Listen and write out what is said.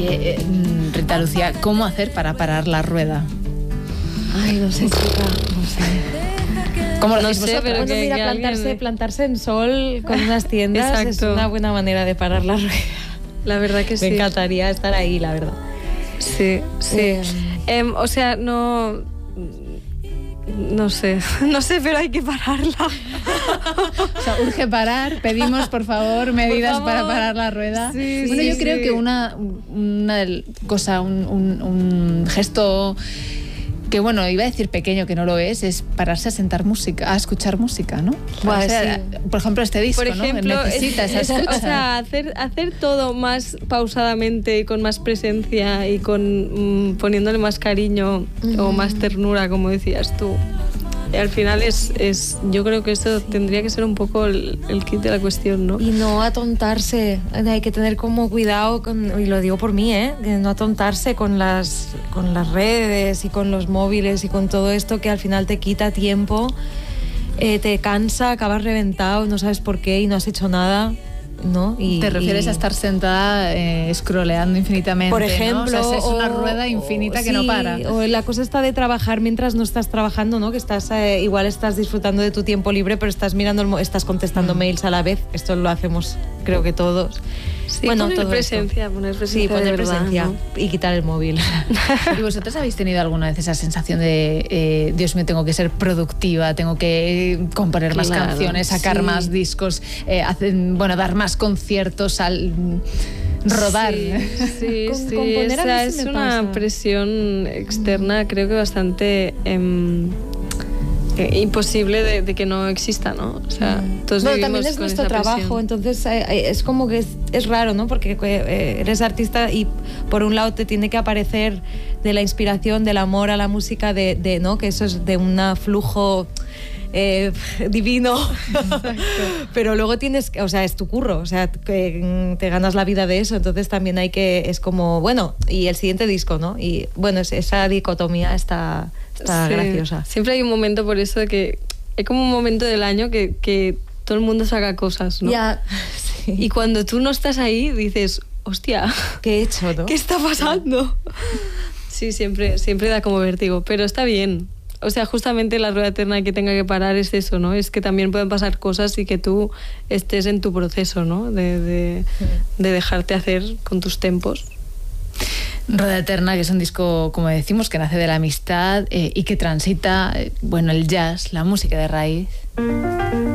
Rita Lucía, ¿cómo hacer para parar la rueda? Ay, no sé, chica, no sé. ¿Cómo lo No hacéis sé, vosotras? pero mira, plantarse en sol con unas tiendas Exacto. es una buena manera de parar la rueda. La verdad que sí. Me encantaría estar ahí, la verdad. Sí, sí. O sea, no sé, pero hay que pararla. O sea, urge parar, pedimos por favor medidas para parar la rueda. Sí, bueno, sí, yo creo que un gesto que, bueno, iba a decir pequeño, que no lo es pararse a escuchar música, ¿no? Bueno, o sea, sí. Por ejemplo, este disco, Por ejemplo, ¿no? Necesita esa escucha. O sea, hacer todo más pausadamente y con más presencia y con poniéndole más cariño o más ternura, como decías tú. Y al final yo creo que eso tendría que ser un poco el kit de la cuestión, ¿no? Y no atontarse, hay que tener como cuidado, y lo digo por mí, que no atontarse con las redes y con los móviles y con todo esto que al final te quita tiempo, te cansa, acabas reventado, no sabes por qué y no has hecho nada, ¿no? ¿Te refieres a estar sentada scrolleando infinitamente? Por ejemplo, ¿no? O sea, es una rueda infinita que no para. O la cosa está de trabajar mientras no estás trabajando, ¿no? Que estás igual estás disfrutando de tu tiempo libre, pero estás mirando, estás contestando mails a la vez. Esto lo hacemos, creo que todos. Sí, bueno, poner todo presencia, Sí, poner de verdad, presencia, ¿no? y quitar el móvil. ¿Y vosotros habéis tenido alguna vez esa sensación de Dios mío, tengo que ser productiva, tengo que componer más canciones, sacar más discos, dar más conciertos, rodar? Sí. Componer o sea, a mí sí es me una pasa. presión externa, creo que bastante imposible de que no exista, ¿no? O sea, todos Bueno, vivimos también es con nuestro esa trabajo, presión. entonces es como que es raro, ¿no? Porque eres artista y por un lado te tiene que aparecer de la inspiración, del amor a la música, ¿no? Que eso es de un flujo divino. Pero luego tienes, o sea, es tu curro, o sea, te ganas la vida de eso, entonces también es como, bueno, y el siguiente disco, ¿no? Y bueno, esa dicotomía está graciosa. Siempre hay un momento por eso de que hay como un momento del año que todo el mundo saca cosas, ¿no? Ya, sí. Y cuando tú no estás ahí dices, hostia, ¿qué he hecho, no? ¿qué está pasando? Sí, siempre da como vértigo, pero está bien. O sea, justamente la rueda eterna que tenga que parar es eso, ¿no? Es que también pueden pasar cosas y que tú estés en tu proceso, ¿no? De dejarte hacer con tus tempos. Rueda Eterna, que es un disco, como decimos, que nace de la amistad y que transita, el jazz, la música de raíz.